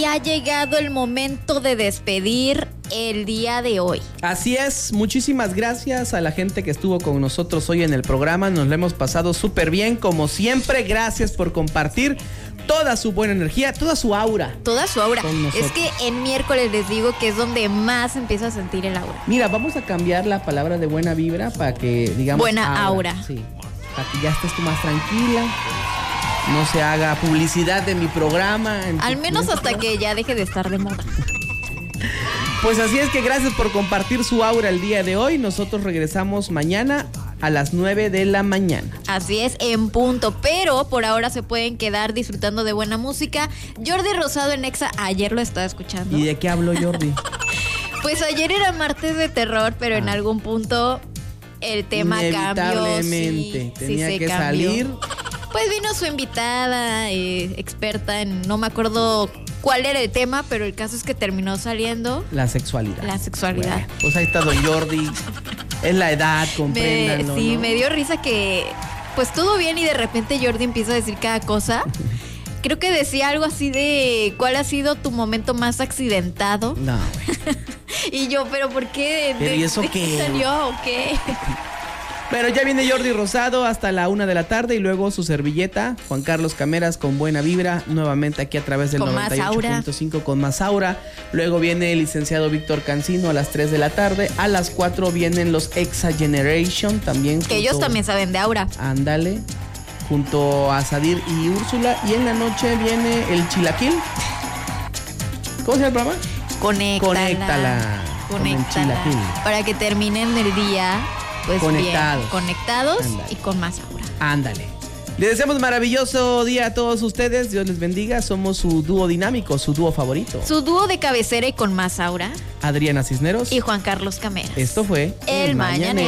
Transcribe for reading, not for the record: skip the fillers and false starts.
y ha llegado el momento de despedir el día de hoy. Así es, muchísimas gracias a la gente que estuvo con nosotros hoy en el programa. Nos lo hemos pasado súper bien, como siempre. Gracias por compartir toda su buena energía, toda su aura. Toda su aura. Es que en miércoles les digo que es donde más empiezo a sentir el aura. Mira, vamos a cambiar la palabra de buena vibra para que digamos buena aura. Sí, para que ya estés tú más tranquila. No se haga publicidad de mi programa. Al menos hasta que ya deje de estar de moda. Pues así es que gracias por compartir su aura el día de hoy. Nosotros regresamos mañana a las 9 de la mañana. Así es, en punto. Pero por ahora se pueden quedar disfrutando de buena música. Jordi Rosado en Exa, ayer lo estaba escuchando. ¿Y de qué habló Jordi? Pues ayer era martes de terror, pero en algún punto el tema cambió. Inevitablemente, tenía sí que cambió. salir. Pues vino su invitada, experta en, no me acuerdo cuál era el tema, pero el caso es que terminó saliendo la sexualidad. La sexualidad. Bueno, pues ahí está don Jordi. Es la edad, compréndanlo. Sí, ¿no? me dio risa que pues todo bien y de repente Jordi empieza a decir cada cosa. Creo que decía algo así de ¿cuál ha sido tu momento más accidentado? No, güey. Y yo, ¿pero por qué? ¿Pero y eso qué? ¿Salió o qué? Bueno, ya viene Jordi Rosado hasta la 1 de la tarde y luego su servilleta, Juan Carlos Cameras con buena vibra, nuevamente aquí a través del 98.5 con más aura. Luego viene el licenciado Víctor Cancino a las 3 de la tarde. A las 4 vienen los Exa Generation también. Que ellos también saben de aura. Ándale, junto a Sadir y Úrsula. Y en la noche viene el Chilaquil. ¿Cómo se llama el programa? Conéctala. Para que terminen el día pues conectados. Bien, conectados. Ándale. Y con más aura. Ándale. Les deseamos maravilloso día a todos ustedes. Dios les bendiga. Somos su dúo dinámico, su dúo favorito. Su dúo de cabecera y con más aura. Adriana Cisneros y Juan Carlos Cameras. Esto fue El Mañanero.